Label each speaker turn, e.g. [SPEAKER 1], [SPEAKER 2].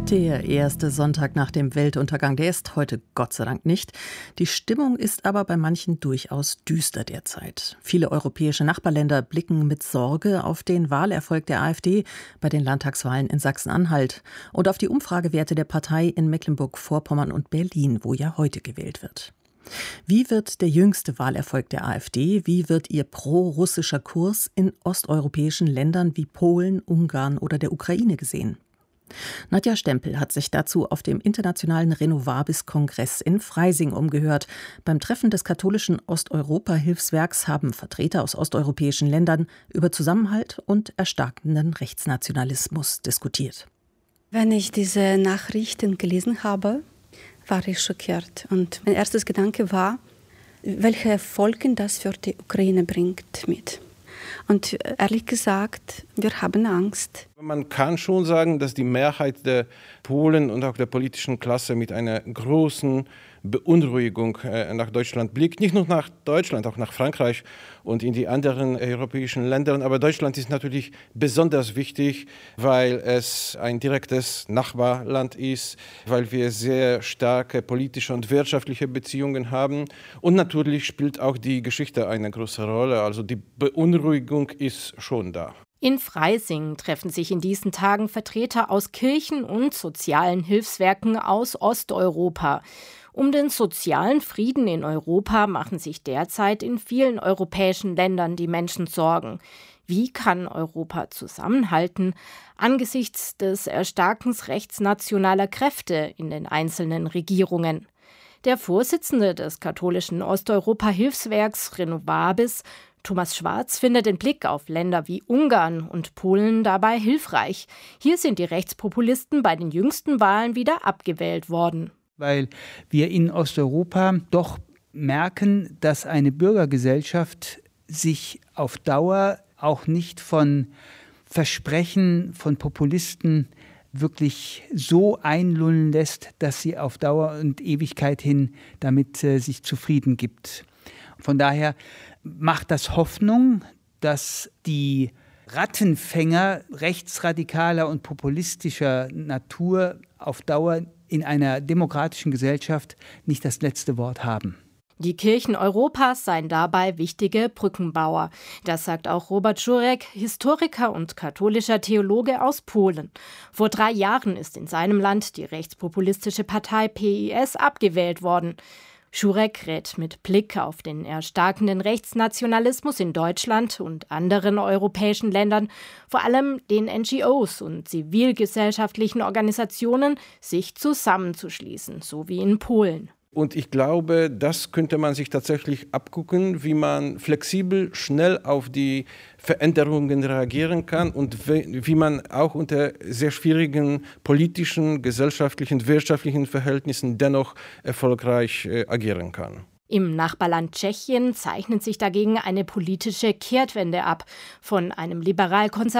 [SPEAKER 1] Der erste Sonntag nach dem Weltuntergang, der ist heute Gott sei Dank nicht. Die Stimmung ist aber bei manchen durchaus düster derzeit. Viele europäische Nachbarländer blicken mit Sorge auf den Wahlerfolg der AfD bei den Landtagswahlen in Sachsen-Anhalt und auf die Umfragewerte der Partei in Mecklenburg-Vorpommern und Berlin, wo ja heute gewählt wird. Wie wird der jüngste Wahlerfolg der AfD, wie wird ihr pro-russischer Kurs in osteuropäischen Ländern wie Polen, Ungarn oder der Ukraine gesehen? Nadja Stempel hat sich dazu auf dem internationalen Renovabis-Kongress in Freising umgehört. Beim Treffen des katholischen Osteuropa-Hilfswerks haben Vertreter aus osteuropäischen Ländern über Zusammenhalt und erstarkenden Rechtsnationalismus diskutiert.
[SPEAKER 2] Wenn ich diese Nachrichten gelesen habe, war ich schockiert. Und mein erstes Gedanke war, welche Folgen das für die Ukraine bringt mit. Und ehrlich gesagt, wir haben Angst.
[SPEAKER 3] Man kann schon sagen, dass die Mehrheit der Polen und auch der politischen Klasse mit einer großen Beunruhigung nach Deutschland blickt. Nicht nur nach Deutschland, auch nach Frankreich und in die anderen europäischen Länder. Aber Deutschland ist natürlich besonders wichtig, weil es ein direktes Nachbarland ist, weil wir sehr starke politische und wirtschaftliche Beziehungen haben. Und natürlich spielt auch die Geschichte eine große Rolle. Also die Beunruhigung ist schon da.
[SPEAKER 4] In Freising treffen sich in diesen Tagen Vertreter aus Kirchen und sozialen Hilfswerken aus Osteuropa. Um den sozialen Frieden in Europa machen sich derzeit in vielen europäischen Ländern die Menschen Sorgen. Wie kann Europa zusammenhalten angesichts des Erstarkens rechtsnationaler Kräfte in den einzelnen Regierungen? Der Vorsitzende des katholischen Osteuropa-Hilfswerks Renovabis, Thomas Schwarz, findet den Blick auf Länder wie Ungarn und Polen dabei hilfreich. Hier sind die Rechtspopulisten bei den jüngsten Wahlen wieder abgewählt worden.
[SPEAKER 5] Weil wir in Osteuropa doch merken, dass eine Bürgergesellschaft sich auf Dauer auch nicht von Versprechen von Populisten wirklich so einlullen lässt, dass sie auf Dauer und Ewigkeit hin damit sich zufrieden gibt. Von daher macht das Hoffnung, dass die Rattenfänger rechtsradikaler und populistischer Natur auf Dauer in einer demokratischen Gesellschaft nicht das letzte Wort haben.
[SPEAKER 4] Die Kirchen Europas seien dabei wichtige Brückenbauer. Das sagt auch Robert Żurek, Historiker und katholischer Theologe aus Polen. Vor 3 Jahren ist in seinem Land die rechtspopulistische Partei PiS abgewählt worden. Żurek rät mit Blick auf den erstarkenden Rechtsnationalismus in Deutschland und anderen europäischen Ländern, vor allem den NGOs und zivilgesellschaftlichen Organisationen, sich zusammenzuschließen, so wie in Polen.
[SPEAKER 3] Und ich glaube, das könnte man sich tatsächlich abgucken, wie man flexibel, schnell auf die Veränderungen reagieren kann und wie man auch unter sehr schwierigen politischen, gesellschaftlichen, wirtschaftlichen Verhältnissen dennoch erfolgreich agieren kann.
[SPEAKER 4] Im Nachbarland Tschechien zeichnet sich dagegen eine politische Kehrtwende ab. Von einem liberal-konservativen